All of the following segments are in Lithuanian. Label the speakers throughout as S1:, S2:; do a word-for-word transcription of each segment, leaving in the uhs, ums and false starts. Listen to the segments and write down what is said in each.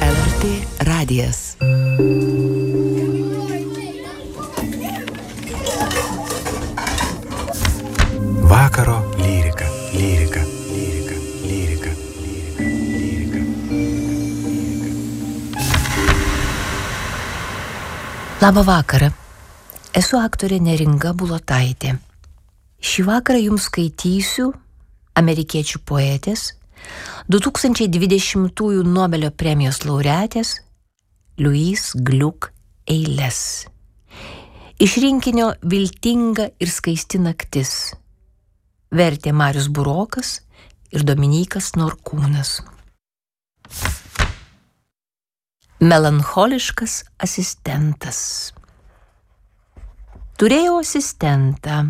S1: L R T radijas.
S2: Vakaro lyrika, lyrika, lyrika, lyrika, lyrika, lyrika.
S3: Labą vakarą. Esu aktorė Neringa Bulotaitė. Šį vakarą jums skaitysiu amerikiečių poetės du tūkstančiai dvidešimtųjų Nobelio premijos laureatės Louise Gluck eiles. Iš rinkinio Viltinga ir skaisti naktis. Vertė Marius Burokas ir Dominykas Norkūnas. Melancholiškas asistentas. Turėjau asistentą,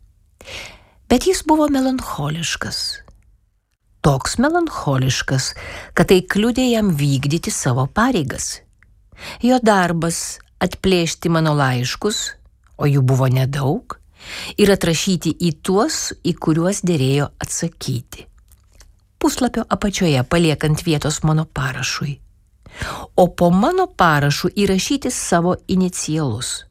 S3: bet jis buvo melancholiškas. Toks melancholiškas, kad tai kliudė jam vykdyti savo pareigas. Jo darbas atplėšti mano laiškus, o jų buvo nedaug, ir atrašyti į tuos, į kuriuos dėrėjo atsakyti. Puslapio apačioje paliekant vietos mano parašui, o po mano parašu įrašyti savo inicialus.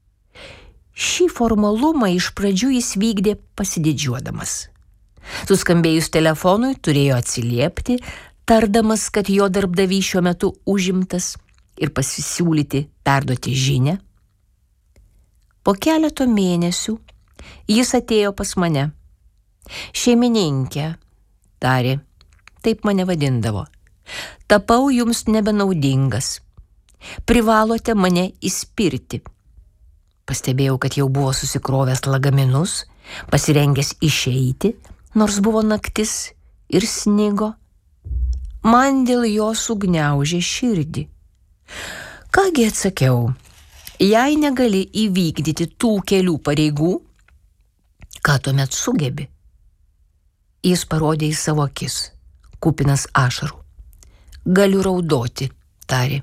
S3: Šį formalumą iš pradžių jis vykdė pasididžiuodamas. Suskambėjus telefonui turėjo atsiliepti, tardamas, kad jo darbdavys šiuo metu užimtas ir pasisiūlyti perduoti žinią. Po keleto mėnesių jis atėjo pas mane. Šeimininkė, tarė, taip mane vadindavo. Tapau jums nebenaudingas. Privalote mane įspirti. Pastebėjau, kad jau buvo susikrovęs lagaminus, pasirengęs išeiti, nors buvo naktis ir snigo. Man dėl jo sugniaužė širdį. Kągi atsakiau, jei negali įvykdyti tų kelių pareigų, ką tuomet sugebi? Jis parodė į savo akis, kupinas ašarų. Galiu raudoti, tarė.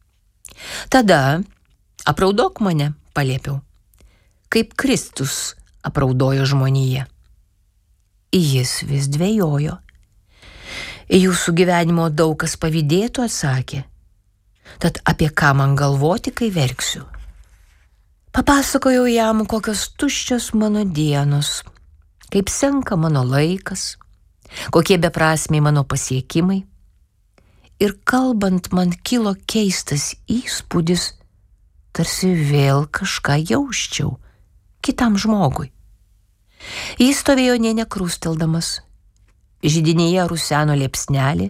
S3: Tada apraudok mane, paliepiau, kaip Kristus apraudojo žmoniją. Jis vis dvejojo. Jūsų gyvenimo daug kas pavydėtų, atsakė. Tad apie ką man galvoti, kai verksiu? Papasakojau jam, kokios tuščios mano dienos, kaip senka mano laikas, kokie beprasmiai mano pasiekimai. Ir kalbant man kilo keistas įspūdis, tarsi vėl kažką jausčiau kitam žmogui. Jis stovėjo nė nekrusteldamas, židinyje ruseno liepsnelį,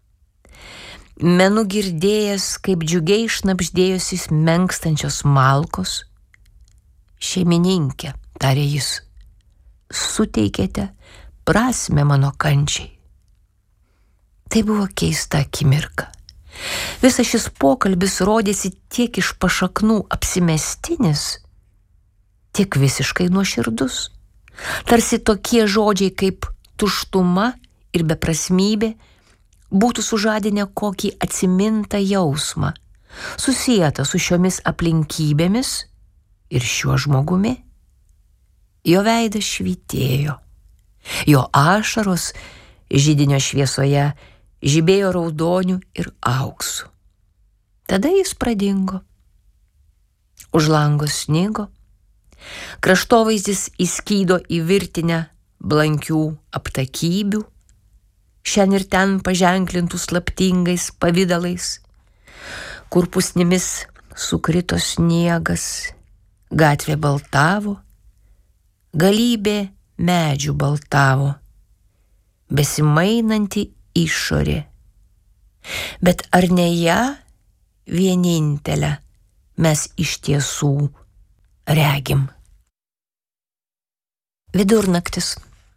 S3: menu girdėjęs, kaip džiugiai šnabždėjusis menkstančios malkos. Šeimininkė, tarė jis, suteikėte prasmę mano kančiai. Tai buvo keista akimirka. Visas šis pokalbis rodėsi tiek iš pašaknų apsimestinis, tiek visiškai nuoširdus. Tarsi tokie žodžiai kaip tuštuma ir beprasmybė būtų sužadinę kokį atsimintą jausmą, susietą su šiomis aplinkybėmis ir šiuo žmogumi. Jo veidas švytėjo, jo ašaros židinio šviesoje žibėjo raudoniu ir auksu. Tada jis pradingo. Už lango snigo, kraštovaizdis įskydo į virtinę blankių aptakybių, šiandien ir ten paženklintų slaptingais pavidalais, kur pusnimis sukrito sniegas, gatvė baltavo, galybė medžių baltavo, besimainanti išorė. Bet ar ne ją vienintelę mes iš tiesų regim? Vidurnaktis.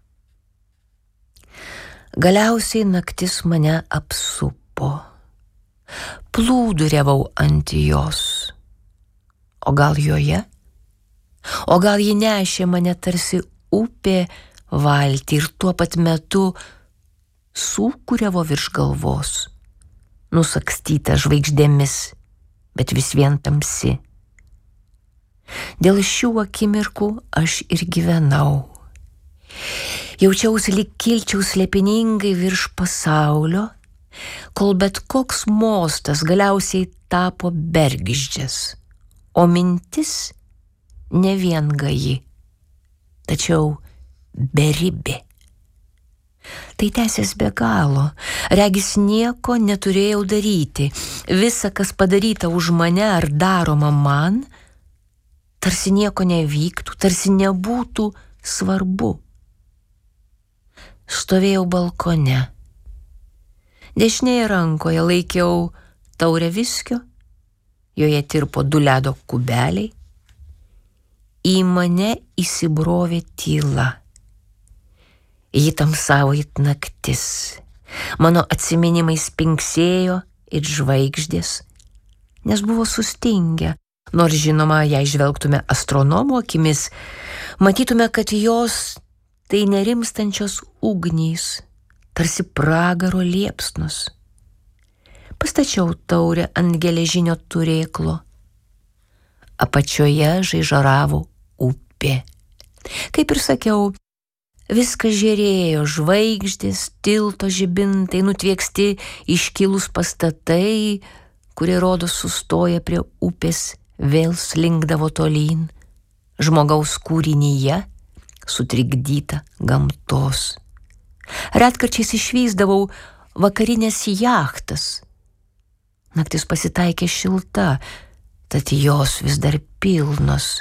S3: Galiausiai naktis mane apsupo. Plūduriavau ant jos. O gal joje? O gal ji nešė mane tarsi upė valtį ir tuo pat metu sūkuriavo virš galvos, nusakstyta žvaigždėmis, bet vis vien tamsi. Dėl šių akimirkų aš ir gyvenau. Jaučiausi lyg kilčiau slėpiningai virš pasaulio kol bet koks mostas galiausiai tapo bergždžias, o mintis ne vien gaji, tačiau beribė. Tai tęsės be galo, regis nieko neturėjau daryti, visa, kas padaryta už mane ar daroma man, tarsi nieko nevyktų, tarsi nebūtų svarbu. Stovėjau balkone. Dešinėje rankoje laikiau taurę viskio, joje tirpo du ledo kubeliai. Į mane įsibrovė tyla. Ji tamsavo it naktis. Mano atsiminimai spinksėjo it žvaigždės, nes buvo sustingę. Nors žinoma, jei žvelgtume astronomų akimis, matytume, kad jos tai nerimstančios ugnys, tarsi pragaro liepsnus. Pastačiau taurę ant geležinio turėklo. Apačioje žaižaravo upė. Kaip ir sakiau, viskas žėrėjo, žvaigždės, tilto žibintai, nutvieksti iškilus pastatai, kurie rodo sustoja prie upės, vėl slinkdavo tolyn, žmogaus kūrinyje sutrikdyta gamtos. Retkarčiais išvysdavau vakarinės jachtas. Naktis pasitaikė šilta, tad jos vis dar pilnos.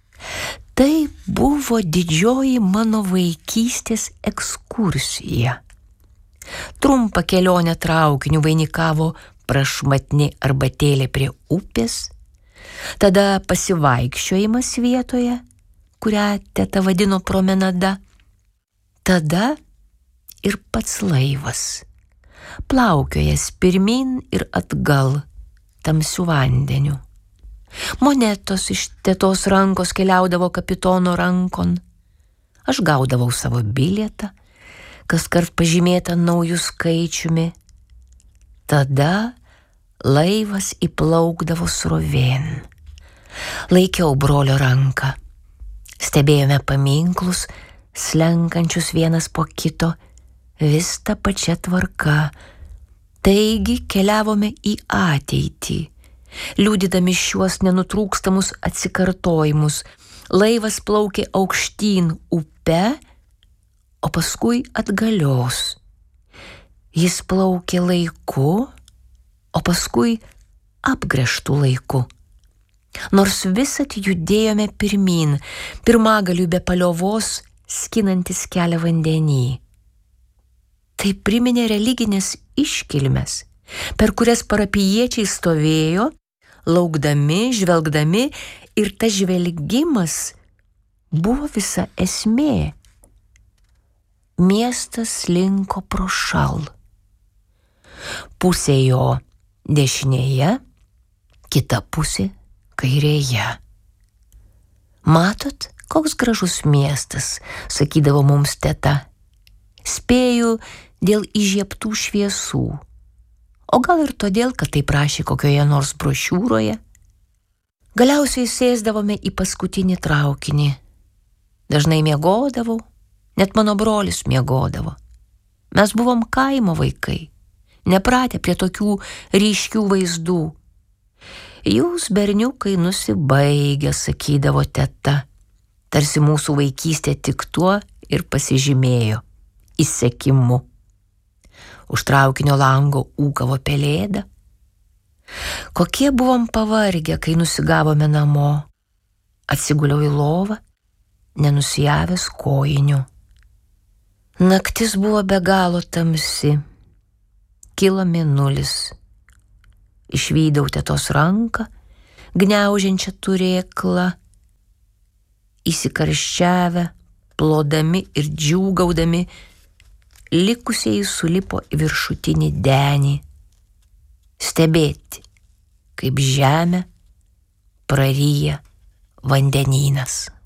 S3: Tai buvo didžioji mano vaikystės ekskursija. Trumpą kelionę traukiniu vainikavo prašmatni arbatėlė prie upės, tada pasivaikščiojimas vietoje, kurią teta vadino promenada, tada ir pats laivas, plaukiojęs pirmyn ir atgal tamsiu vandeniu. Monetos iš tetos rankos keliaudavo kapitono rankon. Aš gaudavau savo bilietą, kaskart pažymėtą naujų skaičiumi. Tada laivas įplaukdavo srovėn. Laikiau brolio ranką. Stebėjome paminklus, slenkančius vienas po kito, vis ta pačia tvarka. Taigi keliavome į ateitį. Liudydami šiuos nenutrūkstamus atsikartojimus, laivas plaukė aukštyn upe, o paskui atgalios. Jis plaukė laiku, o paskui apgręžtų laiku. Nors visad judėjome pirmyn, pirmagaliui be paliovos, skinantis kelią vandenį. Tai priminė religinės iškilmes, per kurias parapijiečiai stovėjo, laukdami, žvelgdami, ir tas žvelgimas buvo visa esmė. Miestas slinko pro šal. Pusė jo dešinėje, kita pusė kairėje. Matot, koks gražus miestas, sakydavo mums teta. Spėju dėl įžiebtų šviesų. O gal ir todėl, kad tai prašė kokioje nors brošiūroje. Galiausiai sėsdavome į paskutinį traukinį. Dažnai miegodavau, net mano brolis miegodavo. Mes buvom kaimo vaikai, nepratę prie tokių ryškių vaizdų. Jūs, berniukai, nusibaigę, sakydavo teta, tarsi mūsų vaikystė tik tuo ir pasižymėjo – įsekimu. Už traukinio lango ūkavo pelėda. Kokie buvom pavargę, kai nusigavome namo. Atsiguliau į lovą, nenusijavęs kojinių. Naktis buvo be galo tamsi. Kilo mėnulis. Išvydau tetos ranką, gniaužiančią turėklą. Įsikarščiavę, plodami ir džiūgaudami, likusieji sulipo į viršutinį denį. Stebėti, kaip žemę praryja vandenynas.